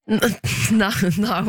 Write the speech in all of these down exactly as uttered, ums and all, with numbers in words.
Nei, nei,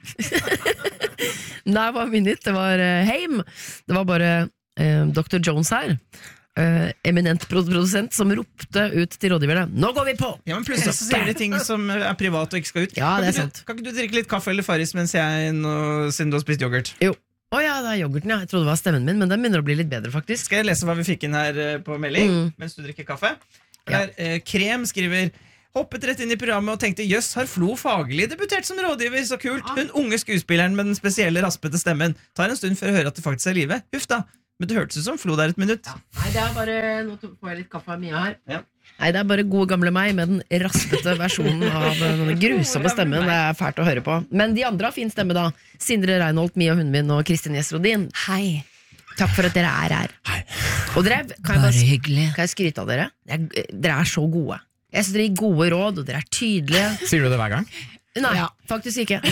nei, var minnet. Det var uh, heim. Det var bare uh, doktor Jones her, uh, eminent produsent, som ropte ut til rådgiverne: nå går vi på! Ja, men plutselig så sier de ting som er privat og ikke skal ut. Ja, det er kan, sant. Ikke du, kan ikke du drikke litt kaffe eller Farris mens jeg nå, siden du har spist yoghurt? Jo. Å oh, ja, det er yoghurten, ja. Jeg trodde det var stemmen min, men den begynner å bli litt bedre, faktisk. Skal jeg lese hva vi fikk inn her uh, på melding mm. mens du drikker kaffe? Der, uh, Krem skriver: hoppet rett inn i programmet og tenkte: jøss, har Flo Fagerli debutert som rådgiver, så kult. Hun unge skuespilleren med den spesielle raspete stemmen. Tar en stund for å høre at det faktisk er livet. Huff da, men det hørtes ut som Flo der et minutt. Ja. Nei, det er bare, nå får jeg litt kaffe av Mia her. Ja. Nei, det er bare gode gamle meg med den raspete versjonen av den grusomme stemmen. Det er fælt å høre på. Men de andre har fin stemme da. Sindre Reinholdt, Mia hunden min og Kristin Gjesrodin. Hei. Takk for at dere er her. Hei. Og dere, kan jeg, bare, hyggelig. Kan jeg skryte av dere? Dere, dere er så gode. Jeg synes dere gir gode råd, og dere er tydelige. Sier du det hver gang? Nei, ja. Faktisk ikke.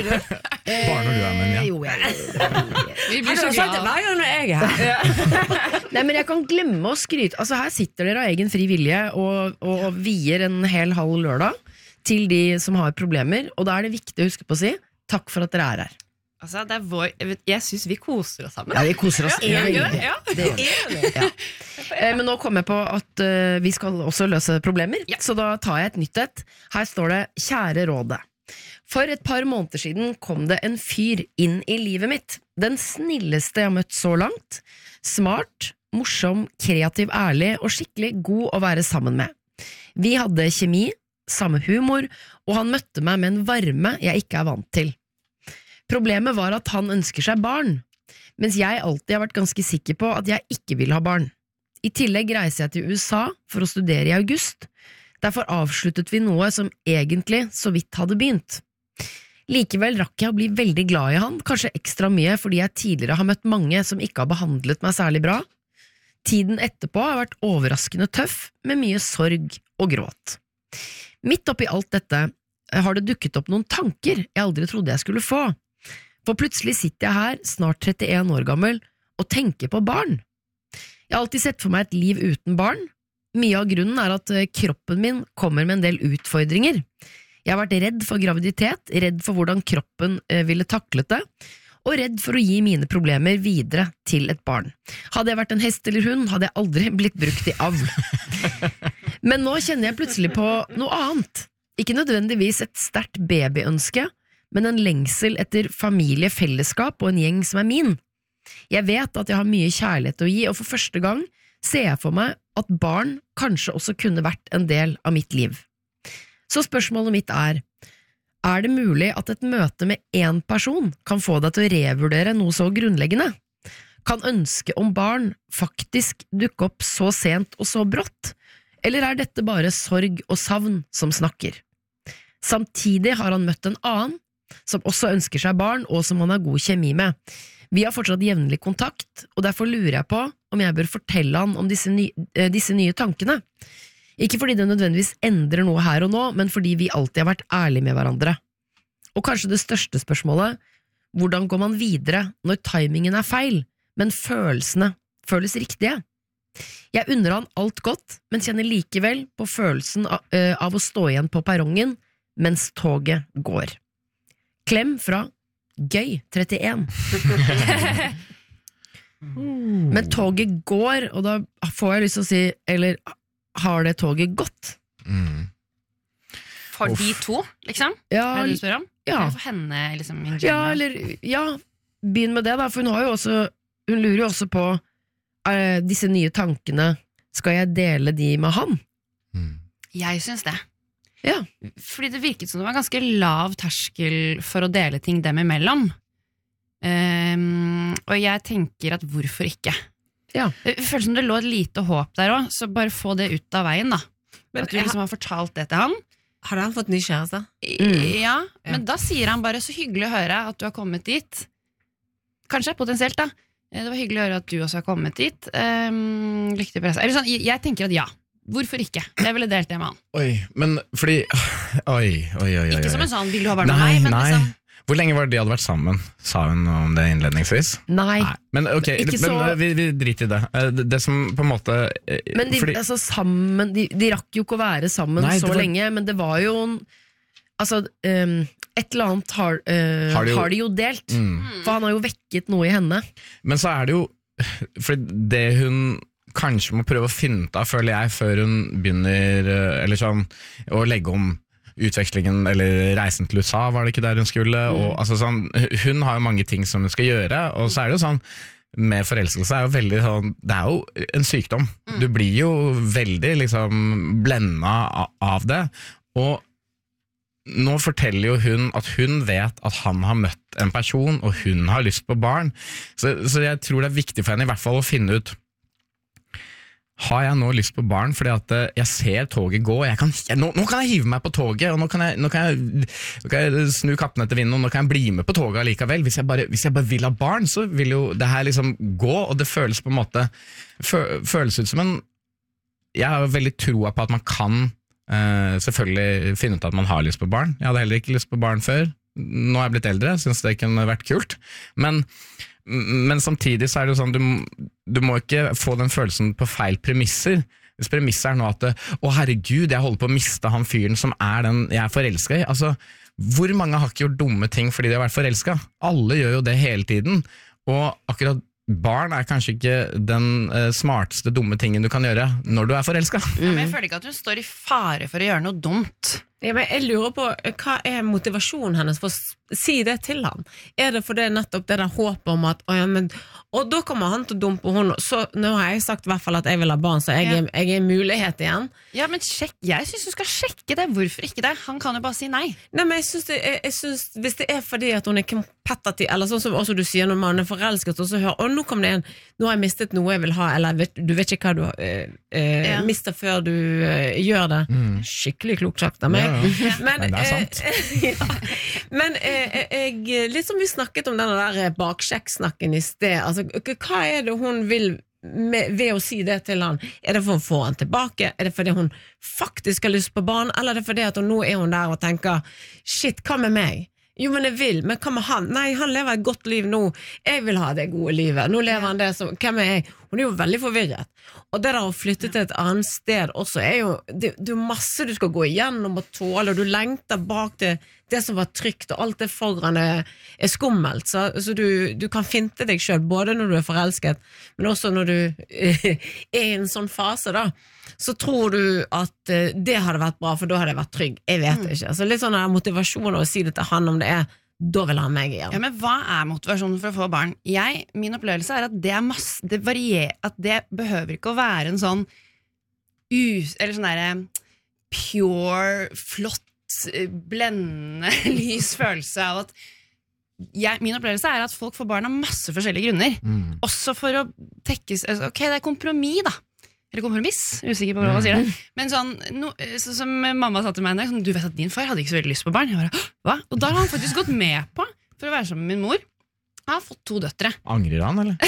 Bare når du er med, ja. Jo, jeg, Vi blir så glad hver gang når jeg er her. Nei, men jeg kan glemme å skryte. Altså, her sitter dere av egen fri vilje og, og, og vier en hel halv lørdag til de som har problemer, og da er det viktig å huske på å si takk for at dere er her. Altså, det er vår, jeg, vet, jeg synes vi koser oss sammen. Ja, vi koser oss ja, enig. Ja, det gjør vi. Ja. Eh, men nå kom jeg på at uh, vi skal også løse problemer, ja. Så da tar jeg et nytt et. Her står det: kjære rådet. For et par måneder siden kom det en fyr inn i livet mitt. Den snilleste jeg har møtt så langt. Smart, morsom, kreativ, ærlig og skikkelig god å være sammen med. Vi hadde kjemi, samme humor, og han møtte meg med en varme jeg ikke er vant til. Problemet var at han ønsker seg barn, mens jeg alltid har vært ganske sikker på at jeg ikke vil ha barn. I tillegg reiser jeg til U S A for å studere i august. Derfor avsluttet vi noe som egentlig så vidt hadde begynt. Likevel rakk jeg å bli veldig glad i han, kanskje ekstra mye fordi jeg tidligere har møtt mange som ikke har behandlet meg særlig bra. Tiden etterpå har vært overraskende tøff, med mye sorg og gråt. Midt oppi alt dette har det dukket opp noen tanker jeg aldri trodde jeg skulle få. For plutselig sitter jeg her, snart trettien år gammel, og tenker på barn. Jeg har alltid sett for meg et liv uten barn. Mye av grunnen er at kroppen min kommer med en del utfordringer. Jeg har vært redd for graviditet, redd for hvordan kroppen ville taklet det, og redd for å gi mine problemer videre til et barn. Hadde jeg vært en hest eller hund, hadde jeg aldri blitt brukt i avl. Men nå kjenner jeg plutselig på noe annet. Ikke nødvendigvis et sterkt babyønske, men en lengsel etter familie, fellesskap og en gjeng som er min. Jeg vet at jeg har mye kjærlighet å gi, og for første gang ser jeg for meg at barn kanskje også kunne vært en del av mitt liv. Så spørsmålet mitt er, er det mulig at et møte med én person kan få deg til å revurdere noe så grunnleggende? Kan ønsket om barn faktisk dukke opp så sent og så brått? Eller er dette bare sorg og savn som snakker? Samtidig har han møtt en annen, som også ønsker seg barn, og som han har god kjemi med. Vi har fortsatt jevnlig kontakt, og derfor lurer jeg på om jeg bør fortelle han om disse, ny, disse nye tankene. Ikke fordi det nødvendigvis endrer noe her og nå, men fordi vi alltid har vært ærlige med hverandre. Og kanskje det største spørsmålet, hvordan går man videre når timingen er feil, men følelsene føles riktige? Jeg unner han alt godt, men kjenner likevel på følelsen av, uh, av å stå igjen på perrongen mens toget går. Klem fra Gøy trettien. Men toget går, og da får jeg lyst til å si, eller har det toget gått? Mm. For de to, liksom? Ja, er det du spør om? Ja. Eller for henne, liksom? Ja, eller, ja, begynn med det da, for hun har jo også, hun lurer jo også på uh, disse nye tankene, skal jeg dele de med han? Mm. Jeg synes det. Ja. Fordi det virket som det var ganske lav terskel for å dele ting dem imellom. Um, og jeg tenker at hvorfor ikke? Ja. Det føles som det lå et lite håp der også, så bare få det ut av veien da. Men at du liksom har fortalt det til han. Har han fått ny kjæreste? Mm. Ja, men da sier han bare så hyggelig å høre at du har kommet dit. Kanskje potensielt da. Det var hyggelig å høre at du også har kommet dit. Um, lykke til presse. Eller sånn, jeg, jeg tenker at ja. Hvorfor ikke? Jeg ville delt det med han. Oi, men fordi Oi, oi, oi, oi. Ikke som en sånn, vil du ha barn nei, med meg? Men nei. liksom Hvor lenge var det de hadde vært sammen? Sa hun om det innledningsvis? Nei, nei. Men ok, Ikke men, så- vi, vi driter i det. Det, det som på en måte men de, fordi, altså, sammen, de, de rakk jo ikke å være sammen Nei, så det var- lenge, men det var jo en, altså, um, et eller annet har, uh, Har de jo- har de jo delt. Mm. For han har jo vekket noe i henne. Men så er det jo For det hun kanskje må prøve å finne ut av, føler jeg, før hun begynner eh, Eller sånn, å legge om utvekslingen eller reisen til U S A, var det ikke der hun skulle? Og, altså, sånn, hun har jo mange ting som hun skal gjøre, og så er det jo sånn med forelskelse er jo veldig sånn, det er jo en sykdom. Du blir jo veldig liksom blenda a- av det, og nå forteller jo hun at hun vet at han har møtt en person, og hun har lyst på barn, så, så jeg tror det er viktig for henne i hvert fall å finne ut, har jeg nå lyst på barn, fordi at eh, jeg ser toget gå, jeg kan, jeg, nå, nå kan jeg hive meg på toget, og nå kan jeg, nå kan jeg, nå kan jeg snu kappen etter vinden, og nå kan jeg bli med på toget allikevel. Hvis jeg, bare, hvis jeg bare vil ha barn, så vil jo det her liksom gå, og det føles på en måte, fø, føles ut som en, jeg har jo veldig troa på at man kan eh, selvfølgelig finne ut at man har lyst på barn. Jeg hadde heller ikke lyst på barn før, nå er jeg blitt eldre, synes det kunne vært kult, men Men samtidig så er det jo sånn, du, du må ikke få den følelsen på feil premisser. Hvis premisset er nå at å herregud, jeg holder på å miste han fyren som er den jeg er forelsket i. Altså, hvor mange har ikke gjort dumme ting fordi de har vært forelsket? Alle gjør jo det hele tiden. Og akkurat barn er kanskje ikke den uh, smarteste dumme tingen du kan gjøre når du er forelsket. Ja, men jeg føler ikke at hun står i fare for å gjøre noe dumt. Ja, men jeg lurer på, hva er motivasjonen hennes for å s- si det til han? Er det for det nettopp det der håpet om at, å ja, men, og da kommer han til å dumpe hun, så nå har jeg sagt i hvert fall at jeg vil ha barn, så jeg, Ja. er, jeg er en mulighet igjen. Ja, men sjekk, jeg synes du skal sjekke det. Hvorfor ikke det? Han kan jo bare si nei. Nei, men jeg synes, det, jeg, jeg synes hvis det er fordi at hun er kompetitiv, eller sånn som også du sier når man er forelsket, og så hører, å nå kom det en, nå har jeg mistet noe jeg vil ha, eller vet, du vet ikke hva du eh, eh, Ja. mister før du eh, gjør det. Skikkelig klokt sagt av meg. Ja, ja. Men, Nei, det er sant. eh, ja. Men eh, jeg, litt som vi snakket om denne der baksjekksnakken i sted, altså, k- hva er det hun vil med, ved å si det til han? Er det for å få han tilbake? Er det fordi hun faktisk har lyst på barn? Eller er det fordi at hun, nå er hun der og tenker, shit, hva med meg? Jo, men jeg vil, men hva med han? Nei, han lever et godt liv nå. Jeg vil ha det gode livet. Nå lever han det som, hvem er jeg? Hun er jo veldig forvirret. Og det der å flytte til et annet sted også er jo, det, det er masse du skal gå igjennom og tåle, og du lengter bak det, det som var trygt, og alt det foran er, er skummelt. Så, så du, du kan finte deg selv, både når du er forelsket, men også når du er i en sånn fase da. Så tror du at eh, det hadde vært bra, for da hadde jeg vært trygg. Jeg vet ikke. Så litt sånn der motivasjon å si det til han om det er, da vil han meg igjen. Ja, men hva er motivasjonen for å få barn? Jeg, min opplevelse er at det er masse, det varierer, at det behøver ikke å være en sånn us, eller sånn der pure, flott, blendende, lys følelse av at jeg, min opplevelse er at folk får barn av masse forskjellige grunner. Mm. Også for å tekkes, ok, det er kompromiss da. Eller kompromiss, usikker på hva man sier det. Men sånn, no, så, som mamma sa til meg en dag, sånn, du vet at din far hadde ikke så veldig lyst på barn. Jeg bare, hva? Og da har han faktisk gått med på, for å være sammen med min mor. Han har fått to døtre. Angrer han, eller?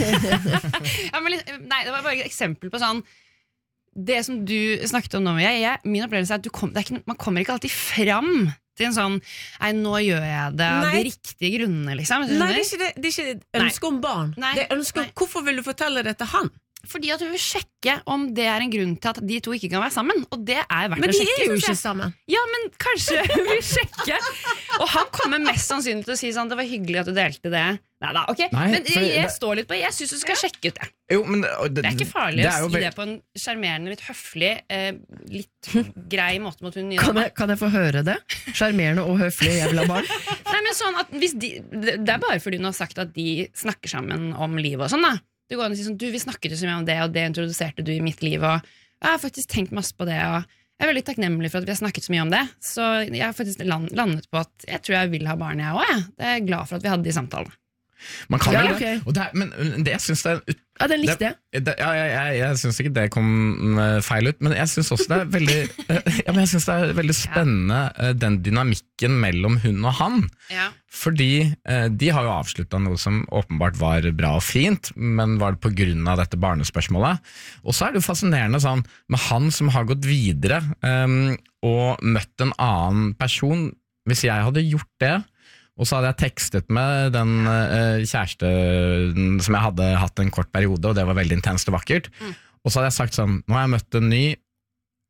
Ja, men, litt- nei, det var bare et eksempel på sånn, det som du snakket om nå, jeg, jeg, min opplevelse er at du kom, det er ikke, man kommer ikke alltid fram til en sånn, nei, nå gjør jeg det av Nei. de riktige grunnene, liksom. Nei, det er ikke, det, det er ikke et ønske om barn. Nei. Det er ønske om, Nei. hvorfor vil du fortelle det til han? Fordi at hun vil sjekke om det er en grunn til at de to ikke kan være sammen. Og det er verdt Men å de sjekke. er jo synes ikke jeg. sammen. Ja, men kanskje hun vil sjekke. Og han kommer mest sannsynlig til å si sånn, det var hyggelig at du delte det. Neida, ok. Nei, men for jeg, jeg det- står litt på, jeg synes du skal sjekke ut det. Jo, men det, Det er ikke farlig det å er jo si vel- det på en skjermerende, litt høflig, eh, litt grei måte mot hun nye Kan dama. jeg, kan jeg få høre det? Skjermerende og høflig, jeg vil ha barn. Nei, men sånn at hvis de, det det er bare fordi hun har sagt at de snakker sammen om livet og sånn da. Du går an og sier sånn, du, vi snakket jo så mye om det, og det introduserte du i mitt liv, og jeg har faktisk tenkt masse på det, og jeg er veldig takknemlig for at vi har snakket så mye om det, så jeg har faktisk land, landet på at jeg tror jeg vil ha barn, jeg også, jeg. Jeg er glad for at vi hadde de samtalene. Man kan Ja, vel ok. det. Og det er, men det jeg synes det er ut- Ja, den likte jeg. det, ja, jeg, jeg, jeg synes ikke det kom mm, feil ut, men jeg synes også det er veldig ja, men jeg synes det er veldig spennende eh, den dynamikken mellom hun og han. Ja. Fordi eh, de har jo avsluttet noe som åpenbart var bra og fint, men var det på grunn av dette barnespørsmålet. Og så er det jo fascinerende sånn, med han som har gått videre eh, og møtt en annen person. Hvis jeg hadde gjort det, og så hadde jeg tekstet med den eh, kjæresten som jeg hadde hatt en kort periode, og det var veldig intenst og vakkert. Mm. Og så hadde jeg sagt sånn, nå har jeg møtt en ny,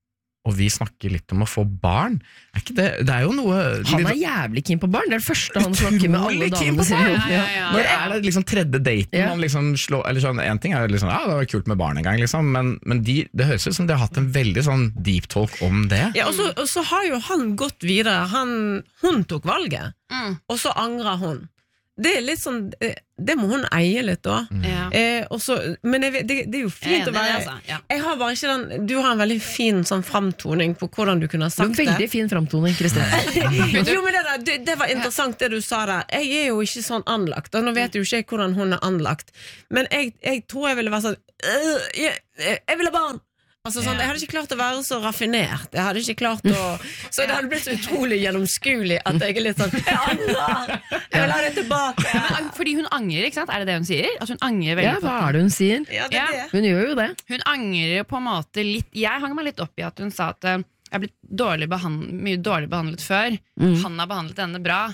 og vi snakker litt om å få barn. Er ikke det, det er jo noe Han er jævlig keen på barn. Det er det første han snakker med alle Utrolig keen damene på sine. barn. Ja, ja, ja. Når er det liksom tredje daten Ja. man liksom slår, eller sånn, en ting er jo liksom, ja, det var kult med barn en gang, liksom, men, men de, det høres ut som de har hatt en veldig sånn deep talk om det. Ja, og så, og så har jo han gått videre. Han, hun tok valget, Mm. og så angrer hun. Det er litt sånn eh, det må hun eie litt da. Ja. Eh, og så- men jeg, vet- det, det er jo Jeg er fint å enig i det, være altså. Ja. Jeg har bare ikke den Du har en veldig fin sånn framtoning på hvordan du kunne ha Du har sagt veldig det. fin framtoning, Kristin. Jo, men det, der, det, det var interessant det du sa der. Jeg er jo ikke sånn anlagt, og nå vet jo ikke jeg hvordan hun er anlagt, men jeg, jeg tror jeg ville vært sånn «Øh, jeg, jeg vil ha barn! Altså, sånn, jeg hadde ikke klart å være så raffinert. Jeg hadde ikke klart å Så det hadde blitt så utrolig gjennomskuelig at jeg er litt sånn Jeg angrer! Jeg vil ha det tilbake! Men, fordi hun angrer, ikke sant? Er det det hun sier? At hun angrer veldig Ja, på hva er det hun sier? Ja, det Ja. er det. Hun gjør jo det. Hun angrer på en måte litt. Jeg hang meg litt opp i at hun sa at eh, jeg er blitt dårlig behand, mye dårlig behandlet før. Mm. Han har behandlet henne bra.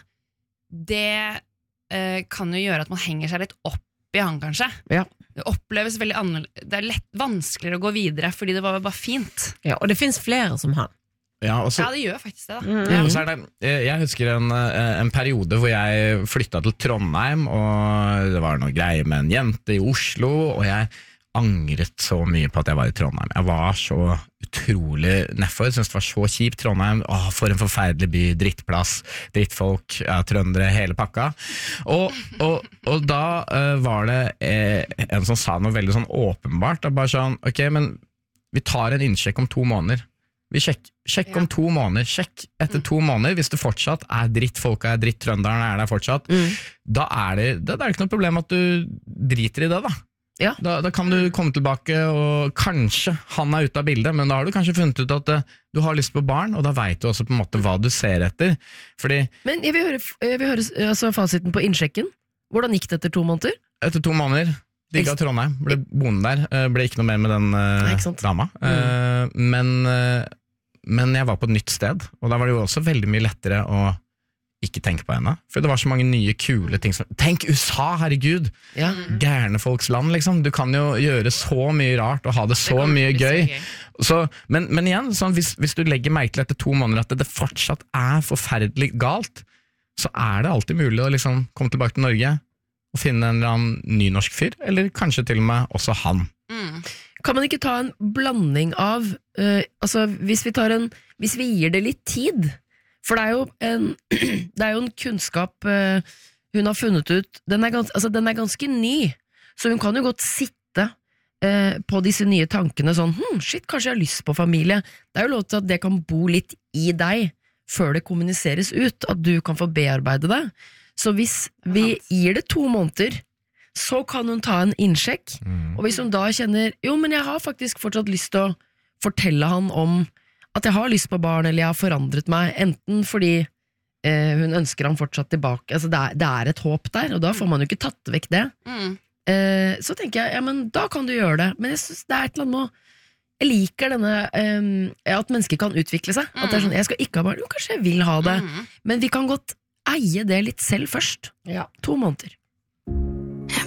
Det eh, kan jo gjøre at man henger seg litt opp i han, kanskje. Ja. Det oppleves veldig annerledes. Det er lett vanskeligere å gå videre fordi det var bare fint. Ja, og det finnes flere som han. Ja, og så, Ja, det gjør faktisk det, da. Mm. ja, og så er det, eh, jeg husker en, eh, en periode hvor jeg flyttet til Trondheim, og det var noe greier med en jente i Oslo, og jeg angret så mye på at jeg var i Trondheim. Jeg var så utrolig nedfor, syntes det var så kjipt. Trondheim, åh, for en forferdelig by, drittplass, drittfolk, ja, trøndere, hele pakka. Og, og, og da eh, var det eh, en som sa noe veldig sånn åpenbart, da bare sånn, ok, men vi tar en innsjekk om to måneder. Vi sjekk, sjekk om to måneder, sjekk etter to måneder. Hvis det fortsatt er dritt, folka er dritt, trønderne er der fortsatt, Mm. da er det, da er det ikke noe problem at du driter i det, da. Ja. Da, da kan du komme tilbake, og kanskje han er ute av bildet, men da har du kanskje funnet ut at uh, du har lyst på barn, og da vet du også på en måte hva du ser etter. Fordi Men jeg vil høre, jeg vil høre altså, fasiten på innsjekken. Hvordan gikk det etter to måneder? etter to måneder digga Trondheim, ble boende der, uh, ble ikke noe mer med den uh, Nei, ikke sant. dama. Uh, men, uh, men jeg var på et nytt sted, og da var det jo også veldig mye lettere å ikke tenke på henne. For det var så mange nye, kule ting som Tenk U S A, herregud! Ja. Gærne folks land, liksom. Du kan jo gjøre så mye rart og ha det så kommer mye til å bli gøy. så Så, men, men igjen, sånn, hvis, hvis du legger merke til etter to måneder at det, det fortsatt er forferdelig galt, så er det alltid mulig å liksom komme tilbake til Norge og finne en eller annen ny norsk fyr, eller kanskje til og med også han. Mm. Kan man ikke ta en blanding av eh, altså hvis vi tar en Hvis vi gir det litt tid, for det er jo en, det er jo en kunnskap eh, hun har funnet ut, den er, gans, altså, den er ganske ny, så hun kan jo godt sitte eh, på disse nye tankene sånn, hm, shit, kanskje jeg har lyst på familie. Det er jo lov til at det kan bo litt i deg før det kommuniseres ut, at du kan få bearbeide det. Så hvis vi gir det to måneder, så kan hun ta en innsjekk, og hvis hun da kjenner, jo, men jeg har faktisk fortsatt lyst til å fortelle han om at jeg har lyst på barn, eller jeg har forandret meg, enten fordi eh, hun ønsker han fortsatt tilbake, altså det er, det er et håp der, og da får man jo ikke tatt vekk det. Mm. Eh, så tenker jeg, ja, men da kan du gjøre det, men jeg synes det er et eller annet med, jeg liker denne, eh, at mennesker kan utvikle seg, at det er sånn, jeg skal ikke ha barn, jo, kanskje jeg vil ha det, Mm. men vi kan godt eie det litt selv først. Ja. To måneder.